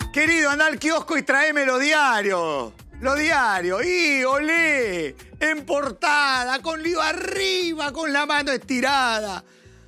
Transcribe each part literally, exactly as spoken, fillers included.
Querido, anda al kiosco y tráeme los diarios. Los diarios. Y olé, en portada, con lío arriba, con la mano estirada.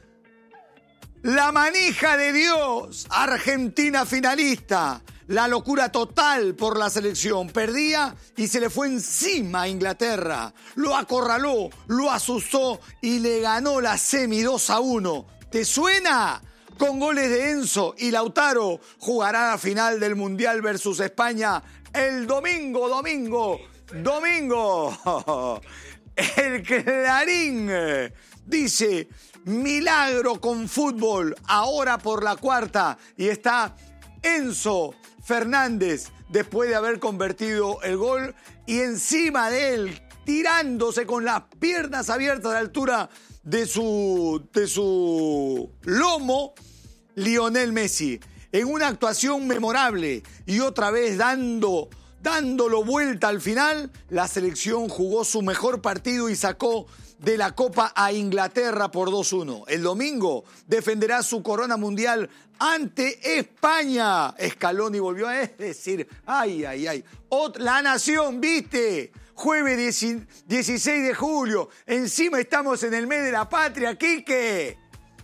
La manija de Dios, Argentina finalista. La locura total por la selección. Perdía y se le fue encima a Inglaterra. Lo acorraló, lo asustó y le ganó la semi dos a uno. ¿Te suena? Con goles de Enzo y Lautaro jugará la final del Mundial versus España el domingo, domingo, domingo. El Clarín dice: milagro con fútbol, ahora por la cuarta. Y está Enzo Fernández después de haber convertido el gol y encima de él, tirándose con las piernas abiertas a la altura de su, de su lomo, Lionel Messi. En una actuación memorable y otra vez dando, dándolo vuelta al final, la selección jugó su mejor partido y sacó de la Copa a Inglaterra por dos uno. El domingo defenderá su corona mundial ante España. Scaloni volvió a decir, ay, ay, ay. Ot- la nación, ¿viste? Jueves dieciséis de julio. Encima estamos en el mes de la patria, Quique.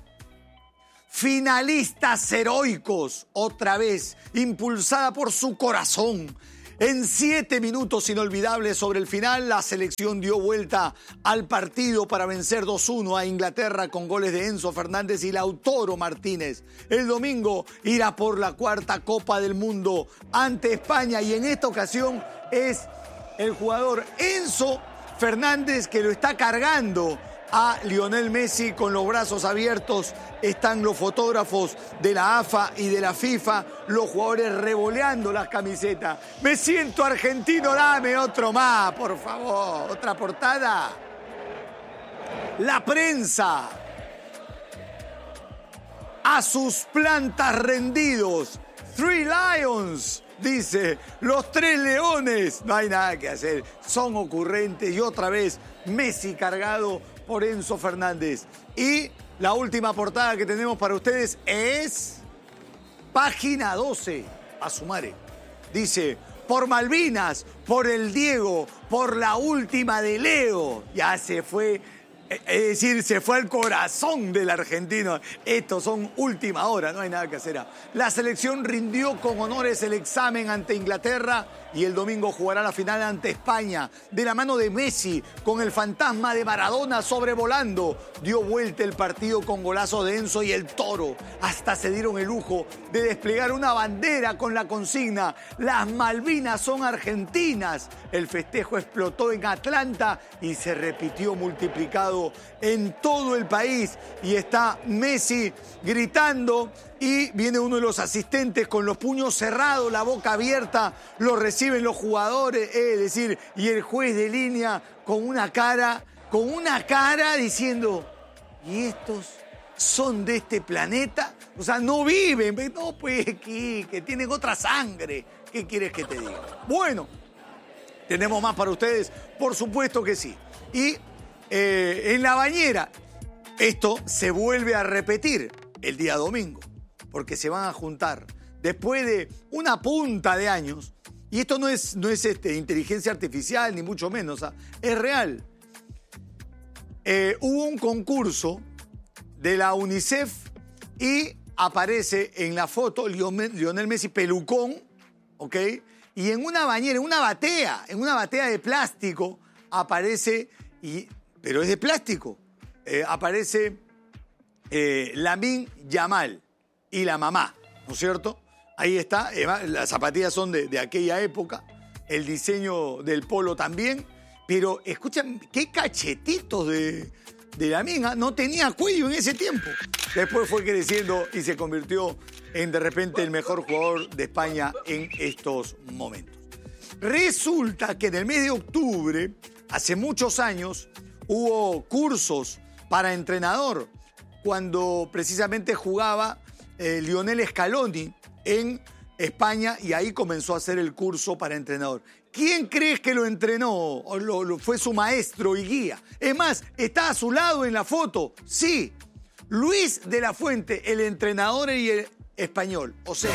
Finalistas heroicos, otra vez, impulsada por su corazón. En siete minutos inolvidables sobre el final, la selección dio vuelta al partido para vencer dos uno a Inglaterra con goles de Enzo Fernández y Lautaro Martínez. El domingo irá por la cuarta Copa del Mundo ante España y en esta ocasión es el jugador Enzo Fernández que lo está cargando a Lionel Messi con los brazos abiertos. Están los fotógrafos de la A F A y de la FIFA, los jugadores revoleando las camisetas. Me siento argentino, dame otro más, por favor. Otra portada. La prensa. A sus plantas rendidos. Three Lions. Dice, los tres leones. No hay nada que hacer. Son ocurrentes. Y otra vez, Messi cargado por Enzo Fernández. Y la última portada que tenemos para ustedes es página doce, a sumare. Dice, por Malvinas, por el Diego, por la última de Leo. Ya se fue, es decir, se fue al corazón del argentino. Estos son última hora, no hay nada que hacer. La selección rindió con honores el examen ante Inglaterra y el domingo jugará la final ante España. De la mano de Messi, con el fantasma de Maradona sobrevolando, dio vuelta el partido con golazos de Enzo y el Toro. Hasta se dieron el lujo de desplegar una bandera con la consigna: las Malvinas son argentinas. El festejo explotó en Atlanta y se repitió multiplicado en todo el país. Y está Messi gritando y viene uno de los asistentes con los puños cerrados, la boca abierta, lo reciben los jugadores, es decir, y el juez de línea con una cara, con una cara diciendo, ¿y estos son de este planeta? O sea, no viven, no, pues, que, que tienen otra sangre. ¿Qué quieres que te diga? Bueno, tenemos más para ustedes, por supuesto que sí. Y eh, en la bañera, esto se vuelve a repetir el día domingo, porque se van a juntar después de una punta de años, y esto no es, no es este, inteligencia artificial, ni mucho menos, ¿ah? Es real. Eh, hubo un concurso de la UNICEF y aparece en la foto Lionel Messi pelucón, ¿ok? Y en una bañera, en una batea, en una batea de plástico, aparece, y, pero es de plástico, eh, aparece eh, Lamine Yamal y la mamá, ¿no es cierto? Ahí está, las zapatillas son de, de aquella época, el diseño del polo también, pero escuchan qué cachetitos de, de Lamine, ¿eh? No tenía cuello en ese tiempo. Después fue creciendo y se convirtió en de repente el mejor jugador de España en estos momentos. Resulta que en el mes de octubre, hace muchos años, hubo cursos para entrenador cuando precisamente jugaba eh, Lionel Scaloni en España y ahí comenzó a hacer el curso para entrenador. ¿Quién crees que lo entrenó? O lo, lo, fue su maestro y guía. Es más, está a su lado en la foto. Sí, Luis de la Fuente, el entrenador y el español. O sea,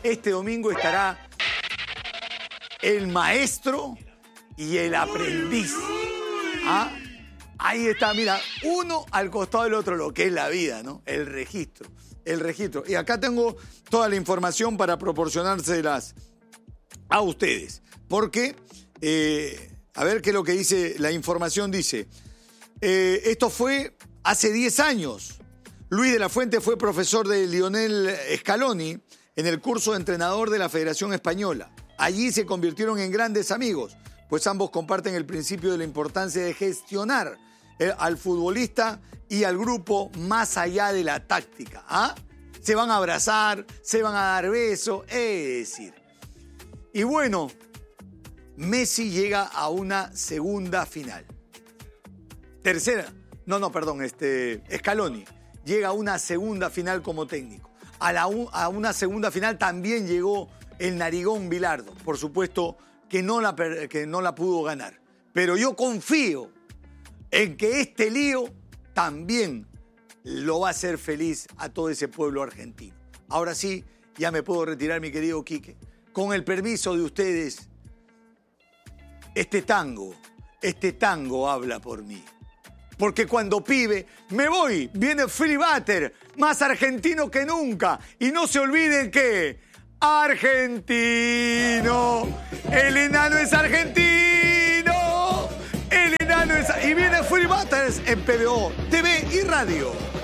Este domingo estará el maestro y el aprendiz. ¿Ah? Ahí está, mira, uno al costado del otro, lo que es la vida, ¿no? El registro, el registro. Y acá tengo toda la información para proporcionárselas a ustedes. Porque, eh, a ver qué es lo que dice, la información dice. Eh, esto fue hace diez años. Luis de la Fuente fue profesor de Lionel Scaloni en el curso de entrenador de la Federación Española. Allí se convirtieron en grandes amigos, pues ambos comparten el principio de la importancia de gestionar al futbolista y al grupo más allá de la táctica. ¿Ah? Se van a abrazar, se van a dar besos, es decir. Y bueno, Messi llega a una segunda final. Tercera, no, no, perdón, este, Scaloni llega a una segunda final como técnico. A, la, a una segunda final también llegó el narigón Bilardo. Por supuesto que no la, que no la pudo ganar. Pero yo confío en que este lío también lo va a hacer feliz a todo ese pueblo argentino. Ahora sí, ya me puedo retirar, mi querido Quique. Con el permiso de ustedes, este tango, este tango habla por mí. Porque cuando pibe, me voy, viene Philly Butter, más argentino que nunca. Y no se olviden que, argentino, el enano es argentino, el enano es... Y viene Philly Butter en P B O, T V y radio.